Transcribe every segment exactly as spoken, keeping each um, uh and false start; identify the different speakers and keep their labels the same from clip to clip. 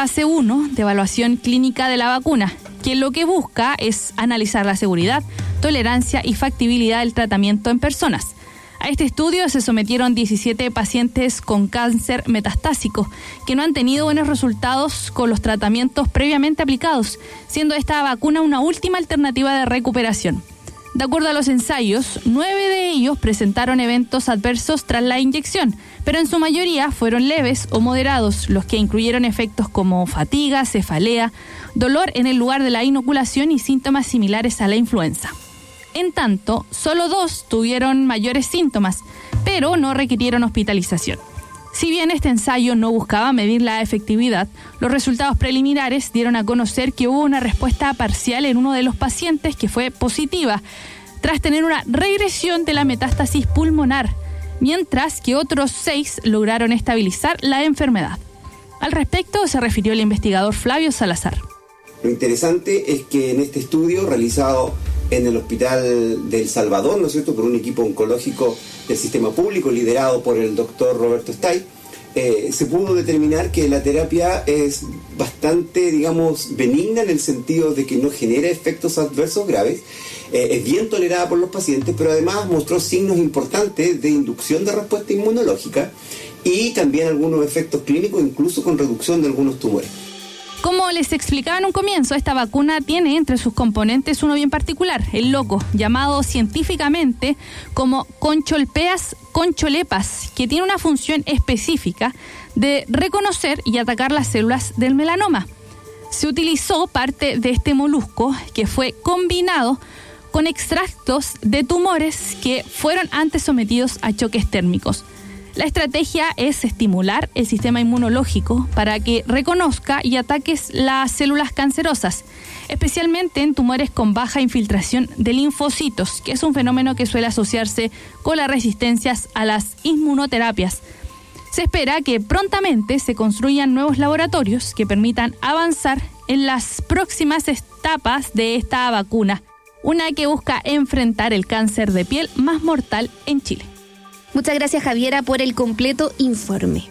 Speaker 1: fase uno de evaluación clínica de la vacuna, que lo que busca es analizar la seguridad, tolerancia y factibilidad del tratamiento en personas. A este estudio se sometieron diecisiete pacientes con cáncer metastásico que no han tenido buenos resultados con los tratamientos previamente aplicados, siendo esta vacuna una última alternativa de recuperación. De acuerdo a los ensayos, nueve de ellos presentaron eventos adversos tras la inyección, pero en su mayoría fueron leves o moderados, los que incluyeron efectos como fatiga, cefalea, dolor en el lugar de la inoculación y síntomas similares a la influenza. En tanto, solo dos tuvieron mayores síntomas, pero no requirieron hospitalización. Si bien este ensayo no buscaba medir la efectividad, los resultados preliminares dieron a conocer que hubo una respuesta parcial en uno de los pacientes que fue positiva, tras tener una regresión de la metástasis pulmonar, mientras que otros seis lograron estabilizar la enfermedad. Al respecto se refirió el investigador Flavio Salazar.
Speaker 2: Lo interesante es que en este estudio realizado en el Hospital de El Salvador, ¿no es cierto?, por un equipo oncológico del sistema público liderado por el doctor Roberto Stay, eh, se pudo determinar que la terapia es bastante, digamos, benigna en el sentido de que no genera efectos adversos graves, eh, es bien tolerada por los pacientes, pero además mostró signos importantes de inducción de respuesta inmunológica y también algunos efectos clínicos, incluso con reducción de algunos tumores.
Speaker 1: Como les explicaba en un comienzo, esta vacuna tiene entre sus componentes uno bien particular, el loco, llamado científicamente como concholpeas concholepas, que tiene una función específica de reconocer y atacar las células del melanoma. Se utilizó parte de este molusco que fue combinado con extractos de tumores que fueron antes sometidos a choques térmicos. La estrategia es estimular el sistema inmunológico para que reconozca y ataque las células cancerosas, especialmente en tumores con baja infiltración de linfocitos, que es un fenómeno que suele asociarse con las resistencias a las inmunoterapias. Se espera que prontamente se construyan nuevos laboratorios que permitan avanzar en las próximas etapas de esta vacuna, una que busca enfrentar el cáncer de piel más mortal en Chile.
Speaker 3: Muchas gracias, Javiera, por el completo informe.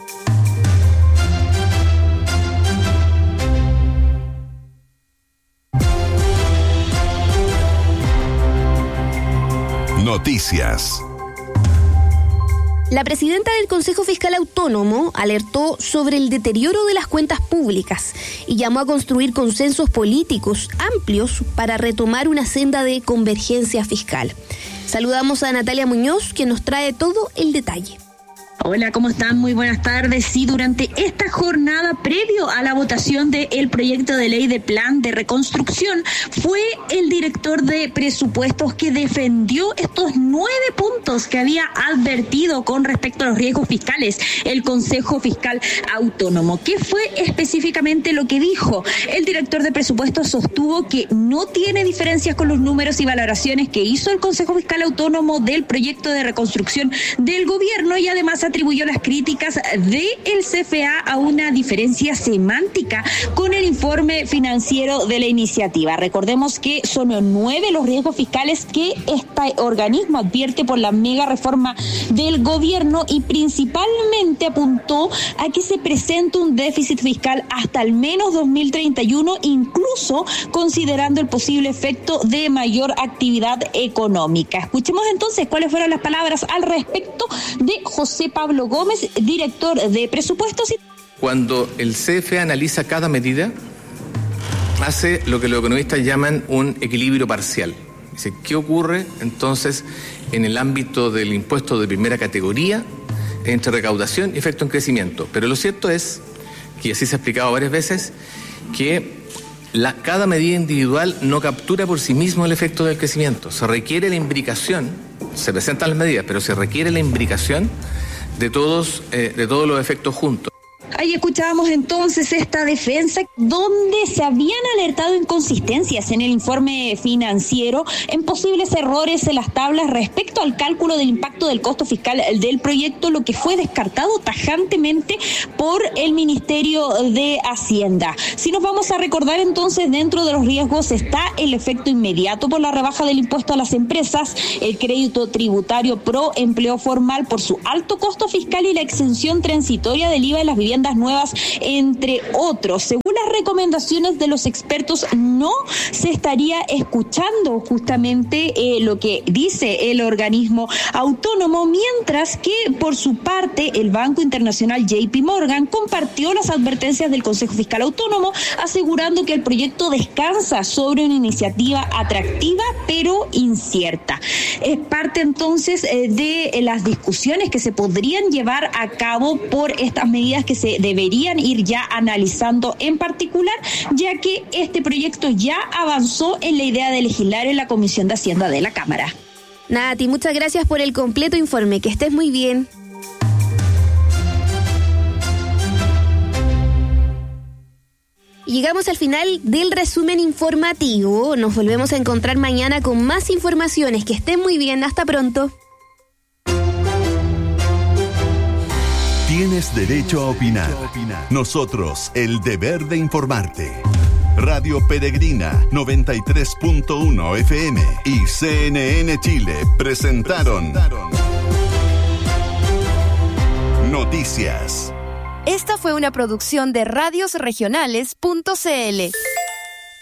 Speaker 4: Noticias.
Speaker 3: La presidenta del Consejo Fiscal Autónomo alertó sobre el deterioro de las cuentas públicas y llamó a construir consensos políticos amplios para retomar una senda de convergencia fiscal. Saludamos a Natalia Muñoz, que nos trae todo el detalle.
Speaker 5: Hola, ¿cómo están? Muy buenas tardes. Sí, durante esta jornada, previo a la votación del proyecto de ley de plan de reconstrucción, fue el director de presupuestos que defendió estos nueve puntos que había advertido con respecto a los riesgos fiscales el Consejo Fiscal Autónomo. ¿Qué fue específicamente lo que dijo? El director de presupuestos sostuvo que no tiene diferencias con los números y valoraciones que hizo el Consejo Fiscal Autónomo del proyecto de reconstrucción del gobierno y además atribuyó las críticas del C F A a una diferencia semántica con el informe financiero de la iniciativa. Recordemos que son nueve los riesgos fiscales que este organismo advierte por la mega reforma del gobierno y principalmente apuntó a que se presente un déficit fiscal hasta al menos dos mil treinta y uno, incluso considerando el posible efecto de mayor actividad económica. Escuchemos entonces cuáles fueron las palabras al respecto de José Pablo Gómez, director de presupuestos.
Speaker 6: Cuando el C F A analiza cada medida, hace lo que los economistas llaman un equilibrio parcial. Dice, ¿qué ocurre entonces en el ámbito del impuesto de primera categoría entre recaudación y efecto en crecimiento? Pero lo cierto es, que así se ha explicado varias veces, que la, cada medida individual no captura por sí mismo el efecto del crecimiento. Se requiere la imbricación, se presentan las medidas, pero se requiere la imbricación de todos, eh, de todos los efectos juntos.
Speaker 5: Ahí escuchábamos entonces esta defensa donde se habían alertado inconsistencias en el informe financiero, en posibles errores en las tablas respecto al cálculo del impacto del costo fiscal del proyecto, lo que fue descartado tajantemente por el Ministerio de Hacienda. Si nos vamos a recordar entonces, dentro de los riesgos está el efecto inmediato por la rebaja del impuesto a las empresas, el crédito tributario pro empleo formal por su alto costo fiscal y la exención transitoria del I V A en las viviendas nuevas, entre otros. Según recomendaciones de los expertos no se estaría escuchando justamente eh, lo que dice el organismo autónomo, mientras que por su parte el Banco Internacional J P Morgan compartió las advertencias del Consejo Fiscal Autónomo, asegurando que el proyecto descansa sobre una iniciativa atractiva pero incierta. Es parte entonces eh, de las discusiones que se podrían llevar a cabo por estas medidas que se deberían ir ya analizando en particular, ya que este proyecto ya avanzó en la idea de legislar en la Comisión de Hacienda de la Cámara.
Speaker 3: Nati, muchas gracias por el completo informe. Que estés muy bien. Llegamos al final del resumen informativo. Nos volvemos a encontrar mañana con más informaciones. Que estén muy bien. Hasta pronto.
Speaker 4: Tienes derecho a opinar. Nosotros, el deber de informarte. Radio Peregrina noventa y tres punto uno F M y C N N Chile presentaron Noticias.
Speaker 7: Esta fue una producción de radios regionales punto c l.